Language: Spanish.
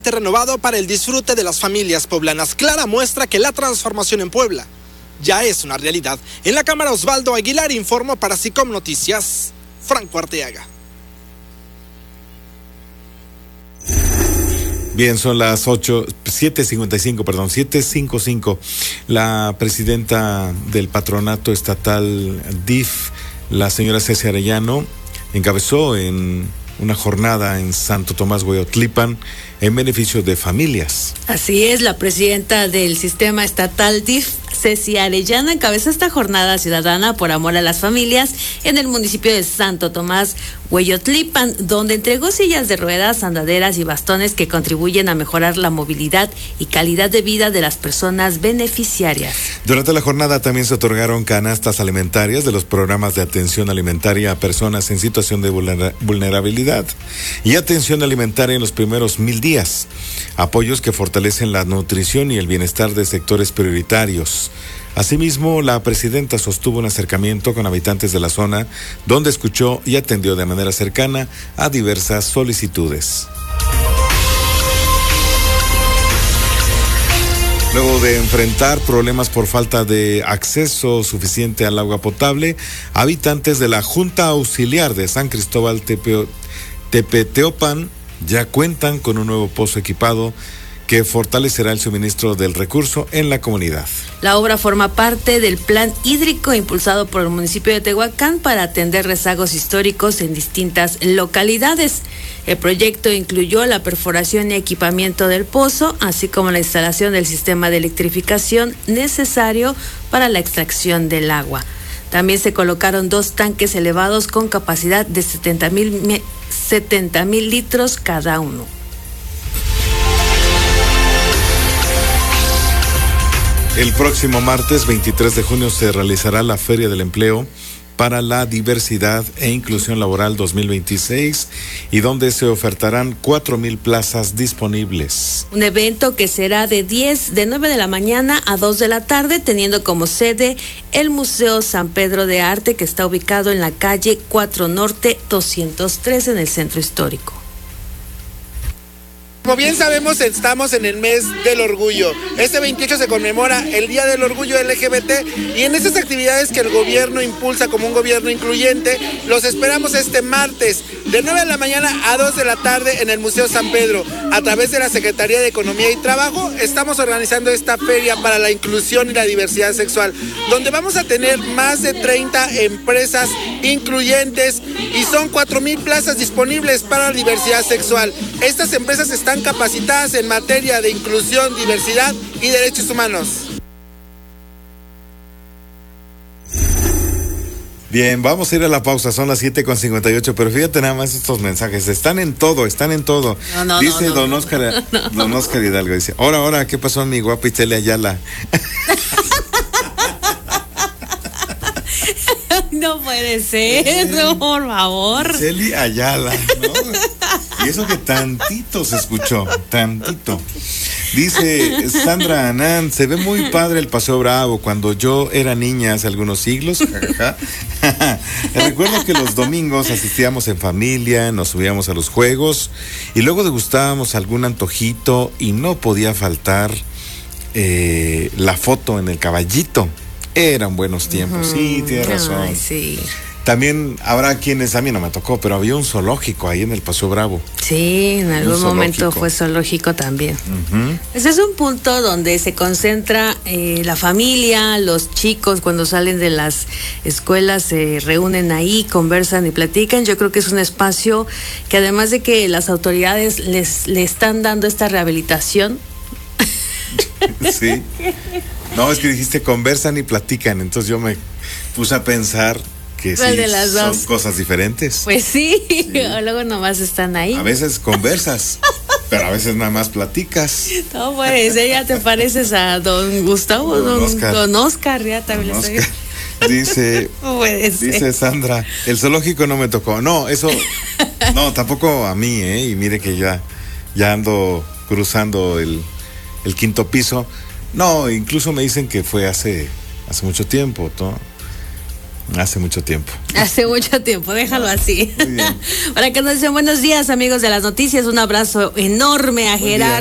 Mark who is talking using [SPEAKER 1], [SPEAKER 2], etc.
[SPEAKER 1] renovado para el disfrute de las familias poblanas. Clara muestra que la transformación en Puebla ya es una realidad. En la cámara, Osvaldo Aguilar informó para SICOM Noticias, Franco Arteaga.
[SPEAKER 2] Bien, son las 7:55. La presidenta del patronato estatal DIF, la señora Ceci Arellano, encabezó en una jornada en Santo Tomás, Hueyotlipan, en beneficio de familias.
[SPEAKER 3] Así es, la presidenta del sistema estatal DIF, Ceci Arellano, encabezó esta jornada ciudadana por amor a las familias en el municipio de Santo Tomás, Hueyotlipan, donde entregó sillas de ruedas, andaderas y bastones que contribuyen a mejorar la movilidad y calidad de vida de las personas beneficiarias.
[SPEAKER 2] Durante la jornada también se otorgaron canastas alimentarias de los programas de atención alimentaria a personas en situación de vulnerabilidad y atención alimentaria en los primeros 1000 días, apoyos que fortalecen la nutrición y el bienestar de sectores prioritarios. Asimismo, la presidenta sostuvo un acercamiento con habitantes de la zona, donde escuchó y atendió de manera cercana a diversas solicitudes. Luego de enfrentar problemas por falta de acceso suficiente al agua potable, habitantes de la Junta Auxiliar de San Cristóbal Tepeteopan ya cuentan con un nuevo pozo equipado que fortalecerá el suministro del recurso en la comunidad.
[SPEAKER 3] La obra forma parte del plan hídrico impulsado por el municipio de Tehuacán para atender rezagos históricos en distintas localidades. El proyecto incluyó la perforación y equipamiento del pozo, así como la instalación del sistema de electrificación necesario para la extracción del agua. También se colocaron 2 tanques elevados con capacidad de 70,000 litros cada uno.
[SPEAKER 2] El próximo martes 23 de junio se realizará la Feria del Empleo para la Diversidad e Inclusión Laboral 2026 y donde se ofertarán 4,000 plazas disponibles.
[SPEAKER 3] Un evento que será de 9 de la mañana a 2 de la tarde, teniendo como sede el Museo San Pedro de Arte, que está ubicado en la calle 4 Norte 203 en el Centro Histórico.
[SPEAKER 1] Como bien sabemos, estamos en el mes del orgullo. Este 28 se conmemora el Día del Orgullo LGBT y en estas actividades que el gobierno impulsa como un gobierno incluyente, los esperamos este martes de 9 de la mañana a 2 de la tarde en el Museo San Pedro. A través de la Secretaría de Economía y Trabajo estamos organizando esta feria para la inclusión y la diversidad sexual, donde vamos a tener más de 30 empresas incluyentes y son 4,000 plazas disponibles para la diversidad sexual. Estas empresas están capacitadas en materia de inclusión, diversidad y derechos humanos.
[SPEAKER 2] Bien, vamos a ir a la pausa, son las 7:58, pero fíjate nada más estos mensajes, están en todo. Dice don Oscar Hidalgo, dice, ahora, ¿qué pasó mi guapa Itzel Ayala?
[SPEAKER 3] No puede ser, no, por favor.
[SPEAKER 2] Celi Ayala, ¿no? Y eso que tantito se escuchó, tantito. Dice Sandra Anand, se ve muy padre el Paseo Bravo. Cuando yo era niña hace algunos siglos, recuerdo que los domingos asistíamos en familia, nos subíamos a los juegos y luego degustábamos algún antojito y no podía faltar la foto en el caballito. Eran buenos tiempos. Sí, tienes razón.
[SPEAKER 3] Ay, sí.
[SPEAKER 2] También habrá quienes, a mí no me tocó, pero había un zoológico ahí en el Paseo Bravo.
[SPEAKER 3] Sí, en algún momento fue zoológico también. Ese es un punto donde se concentra la familia, los chicos cuando salen de las escuelas se reúnen ahí, conversan y platican. Yo creo que es un espacio que además de que las autoridades le están dando esta rehabilitación.
[SPEAKER 2] Sí. No, es que dijiste conversan y platican, entonces yo me puse a pensar que sí, son cosas diferentes.
[SPEAKER 3] Pues sí, luego nomás están ahí.
[SPEAKER 2] A veces conversas, pero a veces nada más platicas.
[SPEAKER 3] No puede ser, ya te pareces a don Gustavo, don Oscar, ya también
[SPEAKER 2] don Oscar. Dice Sandra, el zoológico no me tocó. No, eso, no, tampoco a mí, y mire que ya ando cruzando el 5º piso. No, incluso me dicen que fue hace mucho tiempo, ¿no? Hace mucho tiempo.
[SPEAKER 3] Hace mucho tiempo, déjalo así.
[SPEAKER 2] Muy bien.
[SPEAKER 3] Para que nos dicen buenos días, amigos de las noticias, un abrazo enorme a Gerardo.